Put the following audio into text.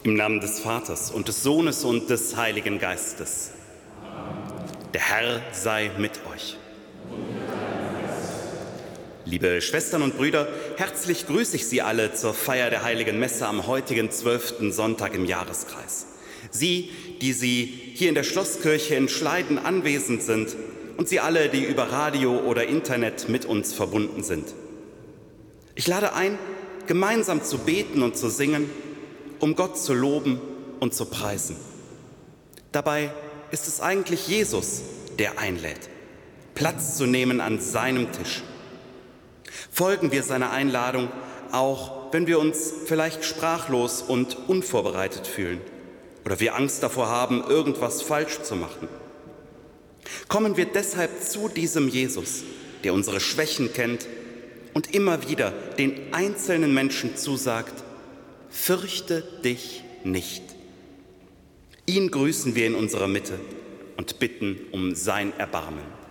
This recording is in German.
Im Namen des Vaters und des Sohnes und des Heiligen Geistes. Der Herr sei mit euch. Liebe Schwestern und Brüder, herzlich grüße ich Sie alle zur Feier der Heiligen Messe am heutigen 12. Sonntag im Jahreskreis. Sie, die hier in der Schlosskirche in Schleiden anwesend sind, und Sie alle, die über Radio oder Internet mit uns verbunden sind. Ich lade ein, gemeinsam zu beten und zu singen, um Gott zu loben und zu preisen. Dabei ist es eigentlich Jesus, der einlädt, Platz zu nehmen an seinem Tisch. Folgen wir seiner Einladung, auch wenn wir uns vielleicht sprachlos und unvorbereitet fühlen oder wir Angst davor haben, irgendwas falsch zu machen. Kommen wir deshalb zu diesem Jesus, der unsere Schwächen kennt und immer wieder den einzelnen Menschen zusagt: Fürchte dich nicht. Ihn grüßen wir in unserer Mitte und bitten um sein Erbarmen.